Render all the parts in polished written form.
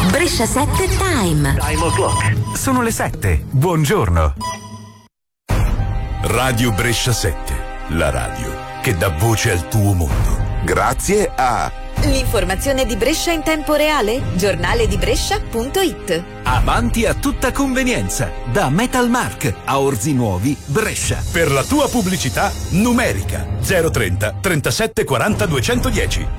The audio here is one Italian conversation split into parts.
Brescia 7 Time. Time o'clock. Sono le 7. Buongiorno. Radio Brescia 7, la radio che dà voce al tuo mondo. Grazie a l'informazione di Brescia in tempo reale, giornaledibrescia.it. Avanti a tutta convenienza, da Metalmark a Orzi Nuovi, Brescia. Per la tua pubblicità numerica 030 37 40 210.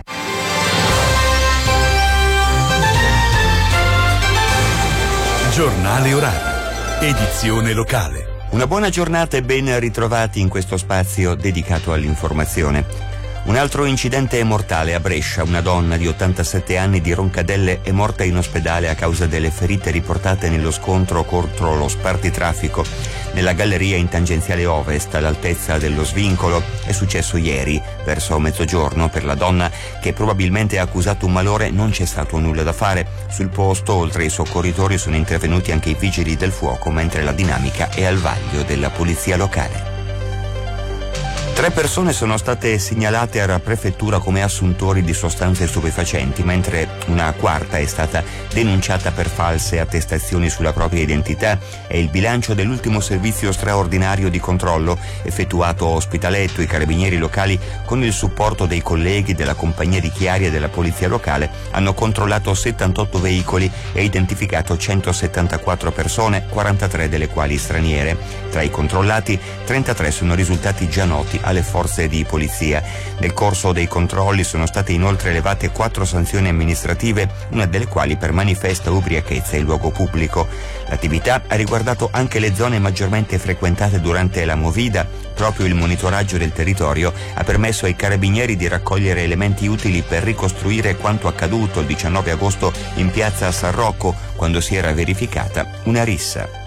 Giornale orario, edizione locale. una buona giornata e ben ritrovati in questo spazio dedicato all'informazione. Un altro incidente mortale a Brescia. Una donna di 87 anni di Roncadelle è morta in ospedale a causa delle ferite riportate nello scontro contro lo spartitraffico nella galleria in tangenziale ovest all'altezza dello svincolo. È successo ieri, verso mezzogiorno. Per la donna, che probabilmente ha accusato un malore, non c'è stato nulla da fare. Sul posto, oltre ai soccorritori, sono intervenuti anche i vigili del fuoco, mentre la dinamica è al vaglio della polizia locale. 3 persone sono state segnalate alla prefettura come assuntori di sostanze stupefacenti, mentre una quarta è stata denunciata per false attestazioni sulla propria identità. È il bilancio dell'ultimo servizio straordinario di controllo effettuato a Ospitaletto. I carabinieri locali, con il supporto dei colleghi della compagnia di Chiari e della polizia locale, hanno controllato 78 veicoli e identificato 174 persone, 43 delle quali straniere. Tra i controllati, 33 sono risultati già noti alle forze di polizia. Nel corso dei controlli sono state inoltre elevate 4 sanzioni amministrative, una delle quali per manifesta ubriachezza in luogo pubblico. L'attività ha riguardato anche le zone maggiormente frequentate durante la movida. Proprio il monitoraggio del territorio ha permesso ai carabinieri di raccogliere elementi utili per ricostruire quanto accaduto il 19 agosto in piazza San Rocco, quando si era verificata una rissa.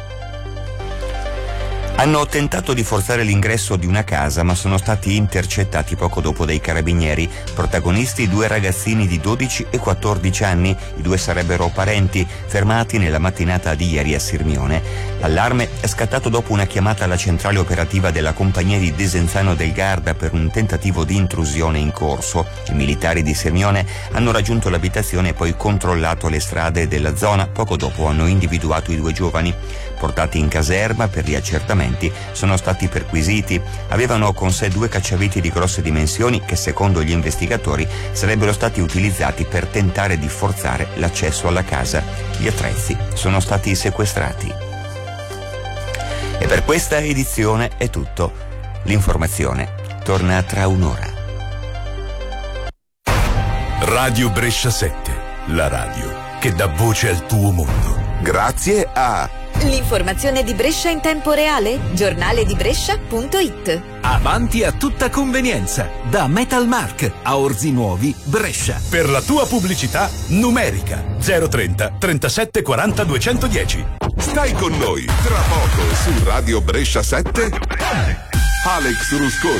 Hanno tentato di forzare l'ingresso di una casa, ma sono stati intercettati poco dopo dai carabinieri. Protagonisti 2 ragazzini di 12 e 14 anni, i 2 sarebbero parenti, fermati nella mattinata di ieri a Sirmione. L'allarme è scattato dopo una chiamata alla centrale operativa della compagnia di Desenzano del Garda per un tentativo di intrusione in corso. I militari di Sirmione hanno raggiunto l'abitazione e poi controllato le strade della zona. Poco dopo hanno individuato i 2 giovani. Portati in caserma per gli accertamenti, sono stati perquisiti. Avevano con sé 2 cacciaviti di grosse dimensioni che, secondo gli investigatori, sarebbero stati utilizzati per tentare di forzare l'accesso alla casa. Gli attrezzi sono stati sequestrati. E per questa edizione è tutto. L'informazione torna tra un'ora. Radio Brescia 7, la radio che dà voce al tuo mondo. Grazie a l'informazione di Brescia in tempo reale, giornaledibrescia.it. Avanti a tutta convenienza, da Metalmark a Orzi Nuovi, Brescia. Per la tua pubblicità numerica 030 37 40 210. Stai con noi tra poco su Radio Brescia 7. Alex Rusconi.